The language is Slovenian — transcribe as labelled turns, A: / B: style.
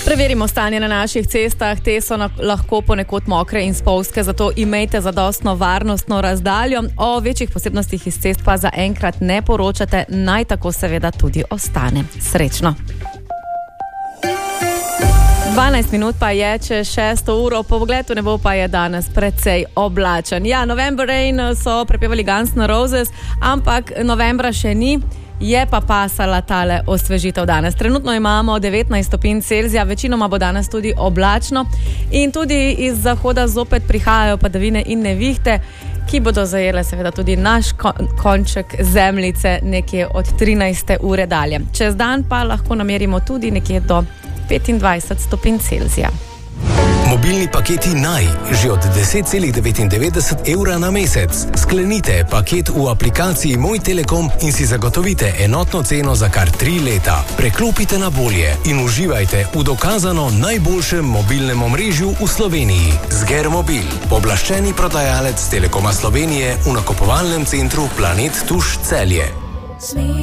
A: Preverimo stanje na naših cestah. Te so lahko ponekod mokre in spolzke, zato imejte zadostno varnostno razdaljo. O večjih posebnostih iz cest pa zaenkrat ne poročate, naj tako seveda tudi ostane. Srečno! 12 minut pa je čez 6 uro, po pogledu nebo pa je danes precej oblačen. Ja, November Rain so prepevali Guns N' Roses, ampak novembra še ni. Je pa pasala tale osvežitev danes. Trenutno imamo 19 stopinj Celzija, večinoma bo danes tudi oblačno in tudi iz zahoda zopet prihajajo padavine in nevihte, ki bodo zajele seveda tudi naš konček zemljice nekje od 13. ure dalje. Čez dan pa lahko namerimo tudi nekje do 25 stopinj Celzija.
B: Mobilni paketi Naj, že od 10,99 evra na mesec. Sklenite paket v aplikaciji Moj Telekom in si zagotovite enotno ceno za kar 3 leta. Preklopite na bolje in uživajte v dokazano najboljšem mobilnem omrežju v Sloveniji. Zger Mobil, pooblaščeni prodajalec Telekoma Slovenije v nakupovalnem centru Planet Tuš Celje.